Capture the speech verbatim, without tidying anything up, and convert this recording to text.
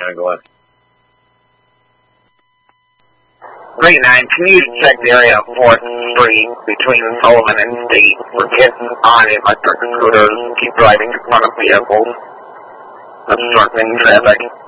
gonna go in. Green nine, can you check the area of fourth Street between Sullivan and State for kids on electric scooters keep driving in front of vehicles, obstructing traffic?